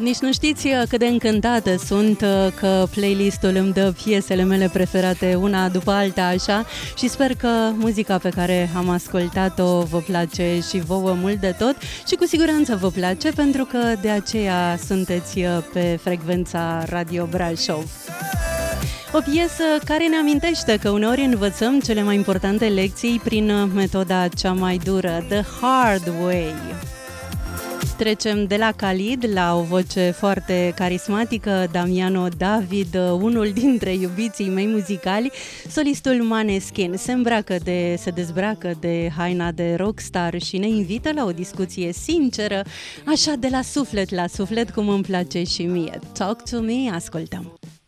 Nici nu știți cât de încântată sunt că playlistul îmi dă piesele mele preferate una după alta așa și sper că muzica pe care am ascultat-o vă place și vouă mult de tot și cu siguranță vă place pentru că de aceea sunteți pe frecvența Radio Brașov. O piesă care ne amintește că uneori învățăm cele mai importante lecții prin metoda cea mai dură, The Hard Way. Trecem de la Khalid la o voce foarte carismatică, Damiano David, unul dintre iubiții mei muzicali, solistul Måneskin. Se dezbracă de haina de rockstar și ne invită la o discuție sinceră, așa de la suflet la suflet, cum îmi place și mie. Talk to me, ascultăm!